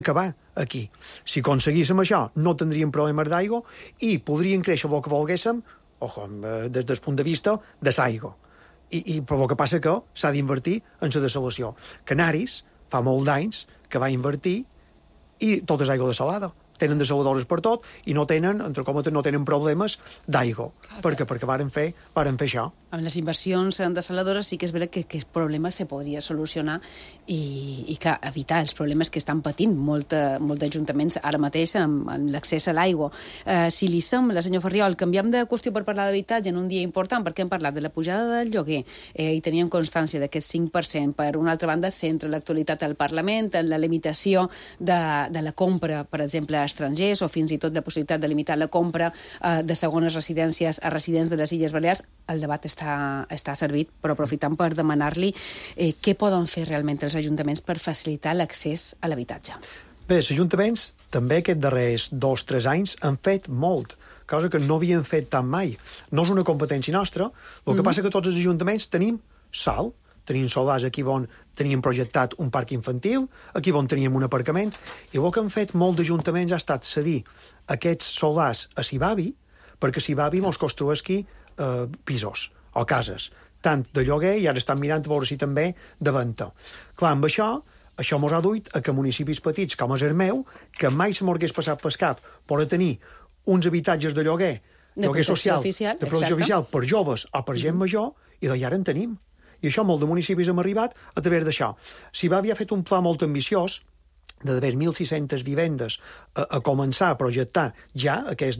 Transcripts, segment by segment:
acabar aquí. Si aconseguíssim això, no tindríem problemes d'aigua i podríem créixer el que volguéssim, des del punt de vista de l'aigua. Però el que passa que s'ha d'invertir en la dessalació. Canaris fa molt d'anys que va invertir i tot és aigua desalada. Tenen desaladores per tot i no tenen, entre cometes, no tenen problemes d'aigua. Perquè varen fer això. Amb les inversions en desaladores sí que és veritat que aquest problema se podria solucionar i clar, evitar els problemes que estan patint molts ajuntaments ara mateix amb l'accés a l'aigua. Si li sembla, senyor Farriol, canviem de qüestió per parlar d'habitatge en un dia important, perquè hem parlat de la pujada del lloguer i teníem constància d'aquest 5%. Per una altra banda, centra l'actualitat al Parlament en la limitació de la compra, per exemple, a estrangers, o fins i tot la possibilitat de limitar la compra de segones residències a residents de les Illes Balears. El debat està servit, però aprofitant per demanar-li què poden fer realment els ajuntaments per facilitar l'accés a l'habitatge. Bé, els ajuntaments també aquests darrers 2-3 anys han fet molt, cosa que no havien fet tan mai. No és una competència nostra, el que passa que tots els ajuntaments tenim sòl, tenim solars aquí on teníem projectat un parc infantil, aquí on teníem un aparcament, i el que han fet molts ajuntaments ha estat cedir aquests solars a Sibavi, perquè Sibavi mos construeixi pisos o cases, tant de lloguer, i ara estan mirant a veure si també de venda. Clar, amb això mos ha duit a que municipis petits, com és el meu, que mai se m'hagués passat pel cap, per tenir uns habitatges de lloguer social, de protecció oficial per joves o per gent major, i d'allà ara en tenim. I això molts de municipis hem arribat a través d'això. Sibavi ha fet un pla molt ambiciós de d'haver 1.600 vivendes a començar a projectar ja aquest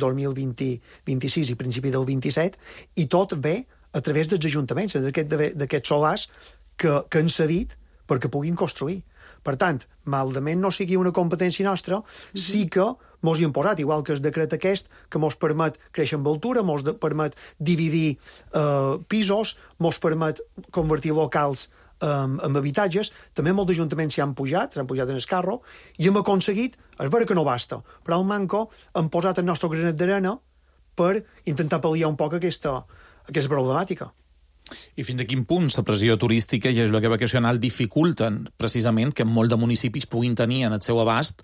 2026 i principi del 27, i tot ve a través dels ajuntaments, d'aquests solars que han cedit perquè puguin construir. Per tant, malament no sigui una competència nostra, sí que mos hi hem posat, igual que el decret aquest, que mos permet créixer amb altura, mos permet dividir pisos, mos permet convertir locals en habitatges. També molts ajuntaments s'han pujat en el carro, i hem aconseguit, és vera que no basta, però al manco hem posat el nostre granet d'arena per intentar pal·liar un poc aquesta problemàtica. I fins a quin punt la pressió turística i el lloguer vacacional dificulten precisament que molts de municipis puguin tenir en el seu abast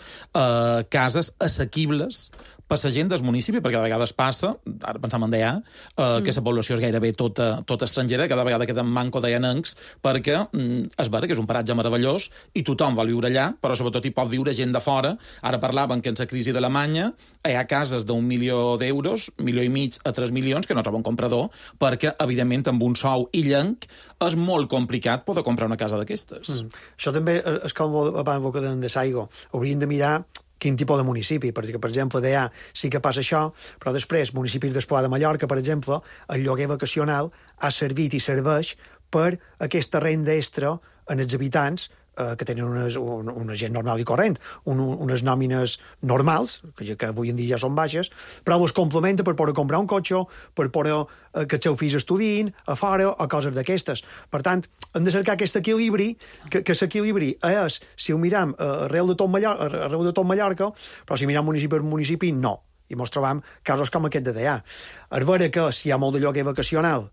cases assequibles per la gent del municipi, perquè de vegades passa, ara pensam en Deià, que la població és gairebé tota estrangera, cada vegada queden manco deianencs, perquè és vera que és un paratge meravellós i tothom vol viure allà, però sobretot hi pot viure gent de fora. Ara parlaven que en la crisi d'Alemanya hi ha cases d'1 milió d'euros, 1,5 milions a 3 milions, que no troben comprador, perquè, evidentment, amb un sou illenc és molt complicat poder comprar una casa d'aquestes. Això també és com abans que deien de l'aigua. Hauríem de mirar quin tipus de municipi, perquè, per exemple, d'allà sí que passa això, però després, municipis d'Esplà de Mallorca, per exemple, el lloguer vacacional ha servit i serveix per aquesta renda extra en els habitants que tenen una gent normal i corrent, unes nòmines normals, que avui en dia ja són baixes, però es complementa per poder comprar un cotxe, per poder que els seus fills estudiïn a fora o coses d'aquestes. Per tant, hem de cercar aquest equilibri, que l'equilibri és, si ho miram arreu de tot Mallorca, però si miram municipi per municipi, no. I ens trobam casos com aquest de Deià. És vera que si hi ha molt de lloguer vacacional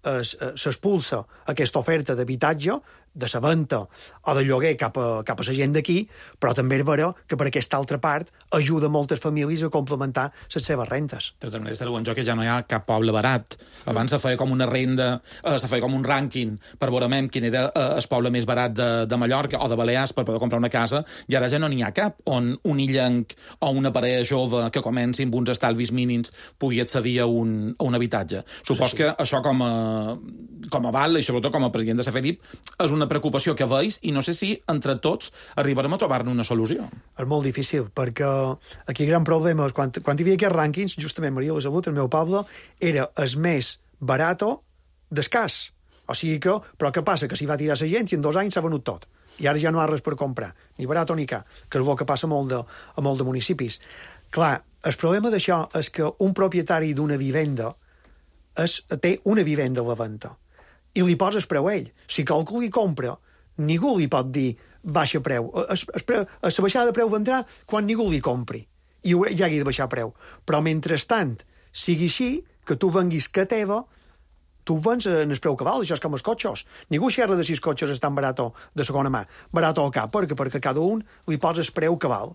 s'expulsa aquesta oferta d'habitatge, de la venda o de lloguer cap a la gent d'aquí, però també és vera que per aquesta altra part ajuda moltes famílies a complementar les seves rentes. De tota manera, està en joc que ja no hi ha cap poble barat. Abans se feia com una renda, se feia com un rànquing per veure quin era el poble més barat de Mallorca o de Balears per poder comprar una casa, i ara ja no n'hi ha cap on un illenc o una parella jove que comenci amb uns estalvis mínims pugui accedir a un habitatge. Supos que això com a val, i sobretot com a president de la FEDIP, és una preocupació que veus, i no sé si entre tots arribarem a trobar-ne una solució. És molt difícil, perquè aquí el gran problema és quan hi havia aquests rànquings, justament Maria de la Salut, el meu poble, era el més barat d'escàs. O sigui que, però què passa? Que s'hi va tirar la gent i en 2 anys s'ha venut tot. I ara ja no hi ha res per comprar, ni barat ni car, que és el que passa a molt de municipis. Clar, el problema d'això és que un propietari d'una vivenda té una vivenda a la venda i li posa el preu a ell. Si qualcú li compra, ningú li pot dir baixa preu. La baixada de preu vendrà quan ningú li compri i ja hagi de baixar preu. Però mentrestant sigui així, que tu venguis que teva, tu vens en el preu que val. Això és com els cotxes. Ningú xerra de si els cotxes estan barat de segona mà, barat o cap, perquè cada un li posa el preu que val.